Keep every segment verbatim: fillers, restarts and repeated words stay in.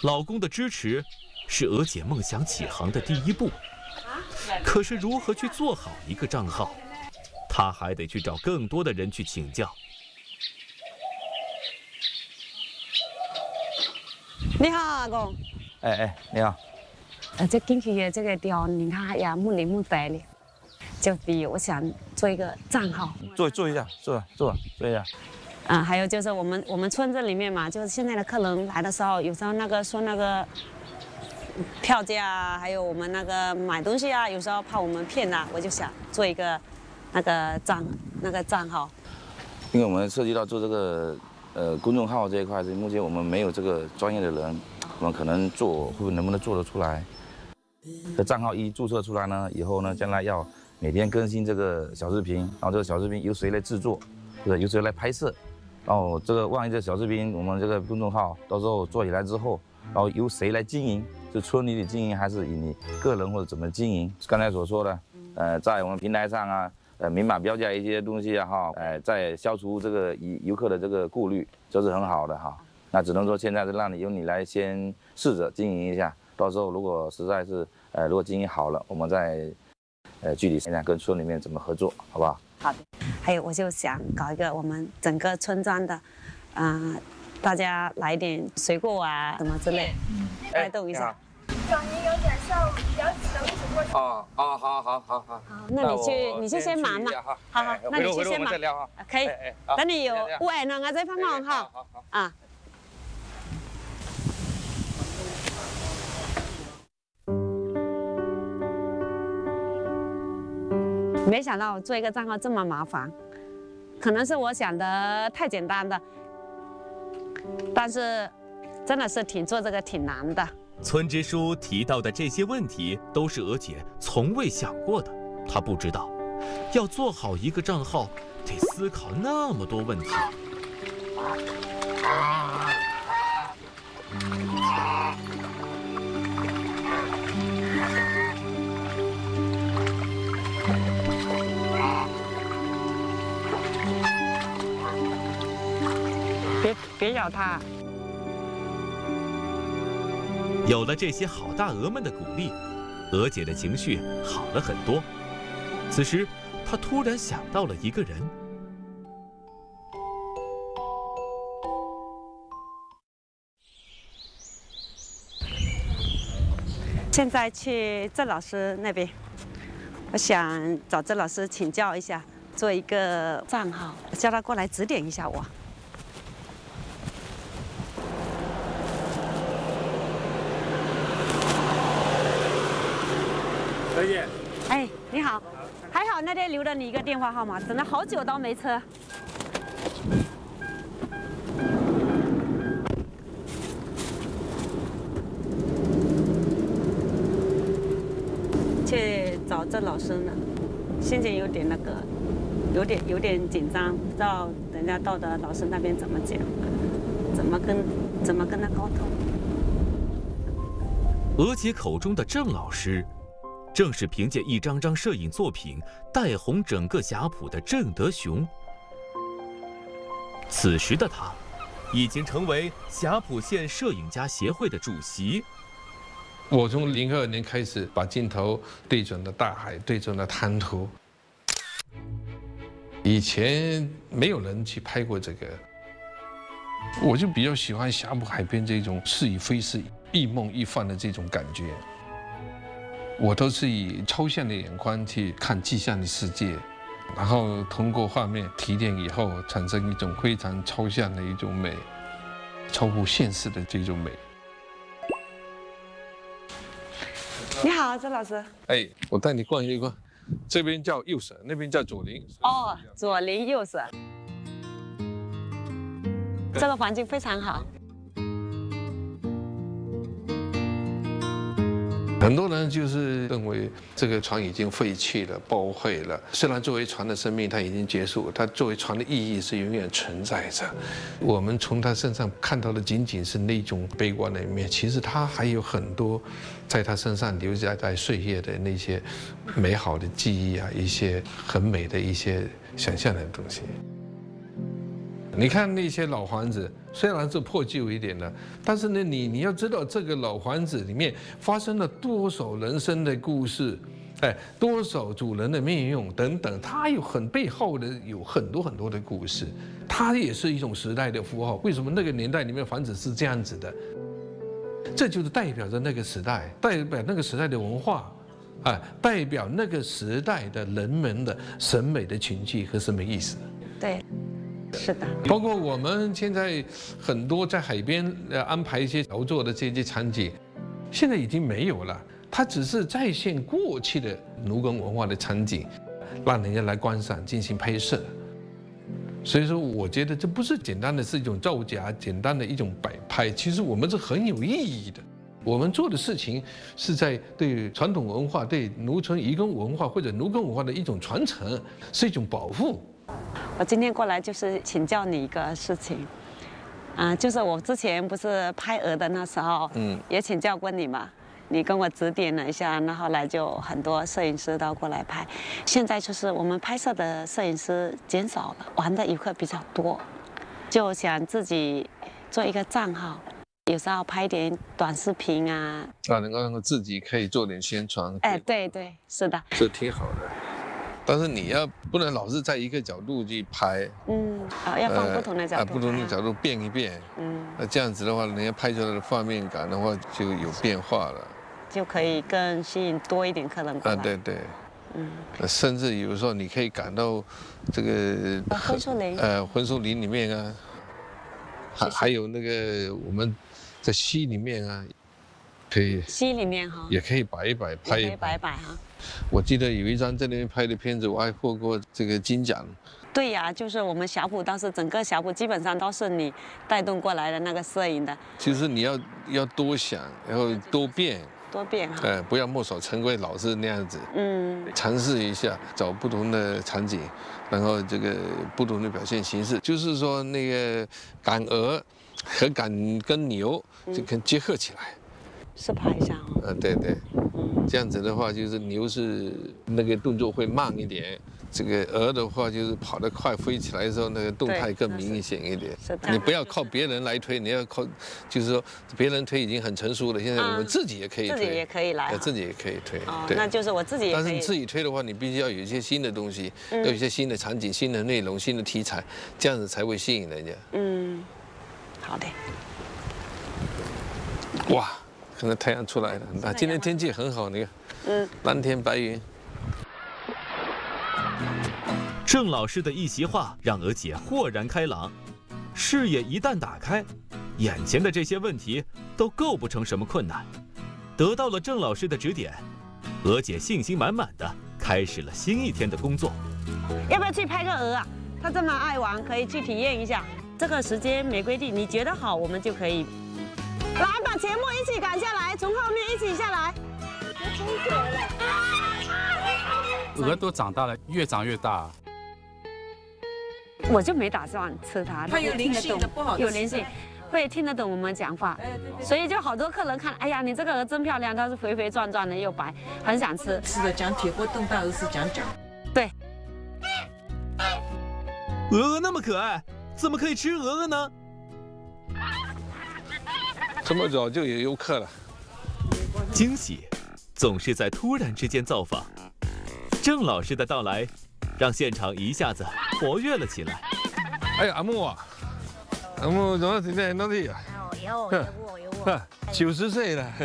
老公的支持是娥姐梦想起航的第一步，可是如何去做好一个账号，她还得去找更多的人去请教。 你好，阿公。 哎哎，你好。 呃，这进去的这个雕，你看呀，木里木呆的，就比我想做一个账号。 做做一下，做做做一下。 啊，还有就是我们我们村子里面嘛，就是现在的客人来的时候，有时候那个说那个票价啊，还有我们那个买东西啊，有时候怕我们骗呐、啊，我就想做一个那个账那个账号。 因为我们涉及到做这个呃公众号这一块，是目前我们没有这个专业的人，我们可能做会能不能做得出来？这账号一注册出来呢，以后呢，将来要每天更新这个小视频，然后这个小视频由谁来制作，或者由谁来拍摄？然后这个万一这小视频，我们这个公众号到时候做起来之后，然后由谁来经营？是村里的经营，还是以你个人或者怎么经营？刚才所说的，呃，在我们平台上啊，呃，明码标价一些东西啊，哈，呃，在消除这个游游客的这个顾虑，这是很好的哈。那只能说现在是让你由你来先试着经营一下，到时候如果实在是呃如果经营好了，我们再呃具体现在跟村里面怎么合作，好不好？ 好的。还有，我就想搞一个我们整个村庄的，啊、呃，大家来点水果啊，什么之类，带动一下。 找您有点事比较急的，一起过去。 哦哦，好好好好。好， 那你去，你去先忙嘛。好好，那你去先忙。可以。等你有有闲了，我再帮忙哈。好好。啊。没想到做一个账号这么麻烦，可能是我想的太简单的，但是真的是挺做这个挺难的。 村支书提到的这些问题，都是娥姐从未想过的。她不知道，要做好一个账号，得思考那么多问题。 别别咬它。 有了这些好大鹅们的鼓励，娥姐的情绪好了很多。此时，她突然想到了一个人。 现在去郑老师那边，我想找郑老师请教一下，做一个账号，叫他过来指点一下我。 何姐， 哎，你好，还好那天留了你一个电话号码，等了好久都没车。去找郑老师呢，心情有点那个，有点有点紧张，不知道人家到的老师那边怎么讲，怎么跟怎么跟他沟通。 娥姐口中的郑老师，正是凭借一张张摄影作品带红整个霞浦的郑德雄。此时的他，已经成为霞浦县摄影家协会的主席。 我从零二年开始把镜头对准了大海，对准了滩涂。以前没有人去拍过这个，我就比较喜欢霞浦海边这种似已非是、一梦一幻的这种感觉。我都是以抽象的眼光去看具象的世界，然后通过画面提炼以后，产生一种非常抽象的一种美，超乎现实的这种美。 你好，郑老师。 哎，我带你逛一逛，这边叫右舍，那边叫左邻。 哦，左邻右舍。这个环境非常好。 很多人就是认为这个船已经废弃了、报废了。虽然作为船的生命它已经结束，它作为船的意义是永远存在着。我们从它身上看到的仅仅是那种悲观的一面，其实它还有很多在它身上留下在岁月的那些美好的记忆啊，一些很美的一些想象的东西。 你看那些老房子，虽然是破旧一点的，但是呢，你你要知道这个老房子里面发生了多少人生的故事，哎，多少主人的命运等等，它有很背后的有很多很多的故事，它也是一种时代的符号。为什么那个年代里面房子是这样子的？这就是代表着那个时代，代表那个时代的文化。 啊，代表那个时代的人们的审美的情趣和审美意识。 对，是的。 包括我们现在很多在海边呃安排一些劳作的这些场景，现在已经没有了。它只是再现过去的奴耕文化的场景，让人家来观赏进行拍摄。所以说，我觉得这不是简单的是一种造假，简单的一种摆拍，其实我们是很有意义的。 我们做的事情是在对传统文化、对农村移耕文化或者农耕文化的一种传承，是一种保护。 我今天过来就是请教你一个事情，啊、呃，就是我之前不是拍鹅的那时候，嗯，也请教过你嘛，你跟我指点了一下，那后来就很多摄影师都过来拍。现在就是我们拍摄的摄影师减少了，玩的游客比较多，就想自己做一个账号。 有时候拍点短视频啊， 啊，能够让自己可以做点宣传。 哎，对对，是的， 这挺好的。但是你要不能老是在一个角度去拍， 嗯，啊，要放不同的角度、 呃，不同的角度变一变，嗯，那这样子的话，人家拍出来的画面感的话就有变化了， 就可以更吸引多一点客人过来。 啊，对对，嗯，甚至有时候你可以赶到这个婚树林， 呃，婚树林里面啊，还还有那个我们。 在溪里面啊，可以溪里面哈， 也可以摆一摆，拍一摆一摆哈。 我记得有一张在那边拍的片子，我还获过这个金奖。 对呀、啊，就是我们小埔倒是整个小埔基本上都是你带动过来的那个摄影的。 其实你要要多想，然后多变， 多变哈。 呃，不要墨守成规，老是那样子。 嗯。尝试一下，找不同的场景，然后这个不同的表现形式，就是说那个赶鹅。 和赶跟牛就跟结合起来， 是拍一下哦。 呃，对对，这样子的话就是牛是那个动作会慢一点，这个鹅的话就是跑得快，飞起来的时候那个动态更明显一点。 是的。 你不要靠别人来推，你要靠，就是说别人推已经很成熟了，现在我们自己也可以推， 自己也可以来， 自己也可以推。 哦，那就是我自己也可以。 但是你自己推的话，你必须要有一些新的东西，要有一些新的场景、新的内容、新的题材，这样子才会吸引人家。 嗯。 好的。 哇，看到太阳出来了，那今天天气很好，你看，嗯，蓝天白云。 郑老师的一席话让娥姐豁然开朗，视野一旦打开，眼前的这些问题都构不成什么困难。得到了郑老师的指点，娥姐信心满满的开始了新一天的工作。 要不要去拍个鹅啊？他这么爱玩，可以去体验一下。 这个时间没规定，你觉得好，我们就可以来把节目一起赶下来，从后面一起下来。 鹅都长大了，越长越大。 我就没打算吃它， 它有灵性的，不好吃。 有灵性，会听得懂我们讲话，所以就好多客人看，哎呀，你这个鹅真漂亮，它是肥肥壮壮的又白，很想吃。 是的，讲铁锅炖大鹅是讲讲。 对。 鹅鹅那么可爱。 怎么可以吃鹅鹅呢？ 这么早就有游客了， 惊喜总是在突然之间造访。郑老师的到来，让现场一下子活跃了起来。 哎，阿木啊，阿木怎么今天到底啊？ 有有我有我， 九十岁了。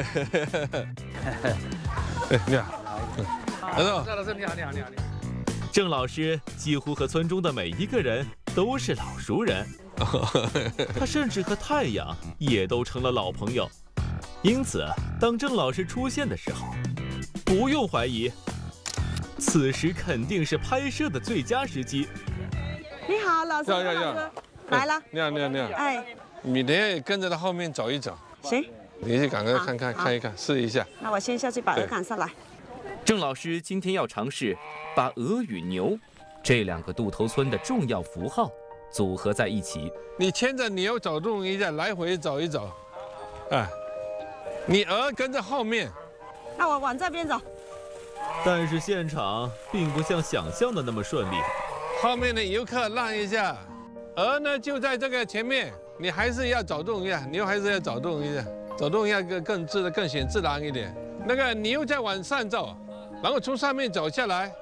哎，你好。来了， 郑老师你好，你好，你好，你好。 郑老师几乎和村中的每一个人都是老熟人，他甚至和太阳也都成了老朋友。因此，当郑老师出现的时候，不用怀疑，此时肯定是拍摄的最佳时机。 你好，老师， 呀呀呀， 来了。 你好，你好，你好。 哎， 你等下也跟着他后面走一走。 行。 你去赶快看看看一看，试一下。 那我先下去把鹅赶上来。 郑老师今天要尝试把鹅与牛这两个渡头村的重要符号组合在一起。 你牵着牛走动一下，来回走一走，哎，你鹅跟着后面。 那我往这边走。 但是现场并不像想象的那么顺利。 后面的游客让一下， 鹅呢就在这个前面，你还是要走动一下，牛还是要走动一下，走动一下更更自更显自然一点。那个牛再往上走，然后从上面走下来。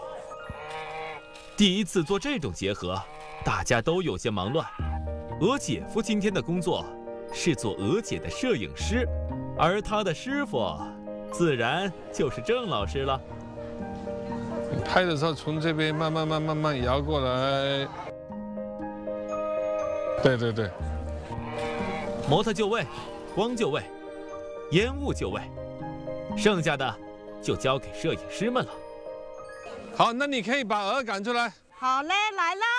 第一次做这种结合，大家都有些忙乱。鹅姐夫今天的工作是做鹅姐的摄影师，而他的师傅自然就是郑老师了。 你拍的时候从这边慢慢慢慢慢摇过来。对对对， 模特就位，光就位，烟雾就位，剩下的就交给摄影师们了。 好，那你可以把鹅赶出来。 好嘞，来啦！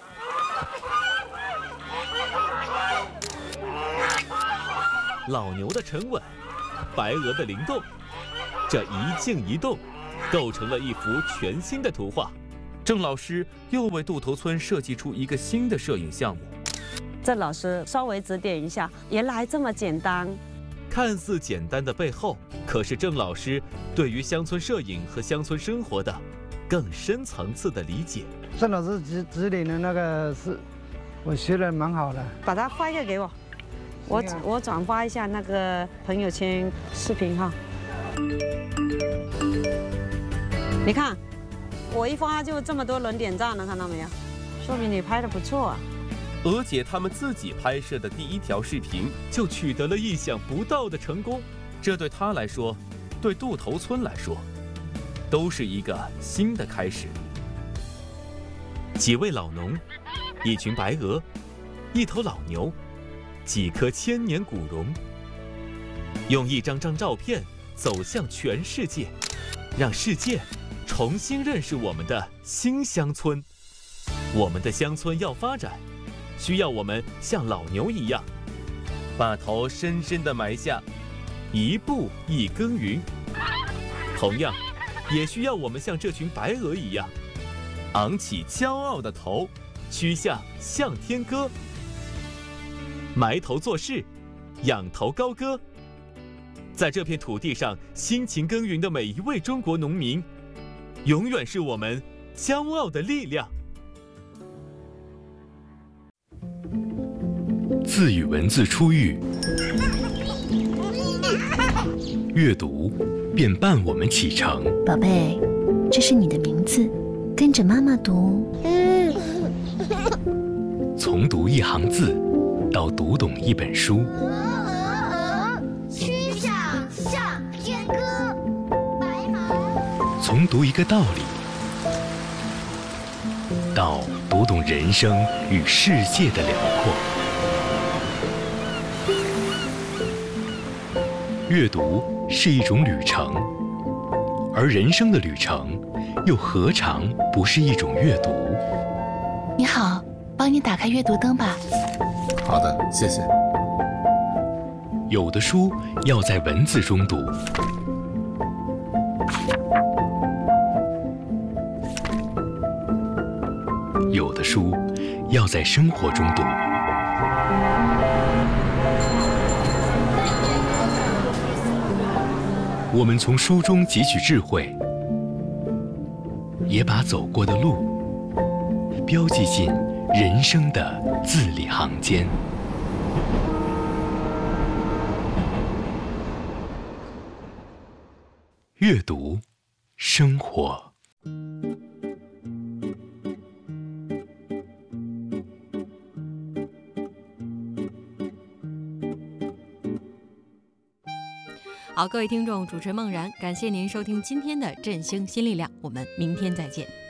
老牛的沉稳，白鹅的灵动，这一静一动，构成了一幅全新的图画。郑老师又为渡头村设计出一个新的摄影项目。 郑老师稍微指点一下，原来这么简单。 看似简单的背后，可是郑老师对于乡村摄影和乡村生活的更深层次的理解。 郑老师指指点的那个是，我学的蛮好的。 把它发一个给我，我我转发一下那个朋友圈视频哈。你看，我一发就这么多人点赞了，看到没有？说明你拍的不错啊。 鹅姐他们自己拍摄的第一条视频就取得了意想不到的成功，这对她来说，对渡头村来说，都是一个新的开始。几位老农，一群白鹅，一头老牛，几棵千年古榕，用一张张照片走向全世界，让世界重新认识我们的新乡村。我们的乡村要发展，需要我们像老牛一样，把头深深地埋下，一步一耕耘。同样，也需要我们像这群白鹅一样，昂起骄傲的头，曲项向天歌，埋头做事，仰头高歌。在这片土地上辛勤耕耘的每一位中国农民，永远是我们骄傲的力量。 字与文字初遇，阅读便伴我们启程。 宝贝，这是你的名字，跟着妈妈读。 从读一行字，到读懂一本书。 曲项向天歌，白马。 从读一个道理，到读懂人生与世界的辽阔。阅读是一种旅程，而人生的旅程又何尝不是一种阅读？ 你好，帮你打开阅读灯吧。 好的，谢谢。 有的书要在文字中读，有的书要在生活中读。我们从书中汲取智慧，也把走过的路标记进人生的字里行间。阅读，生活。 好，各位听众，主持人梦然，感谢您收听今天的振兴新力量，我们明天再见。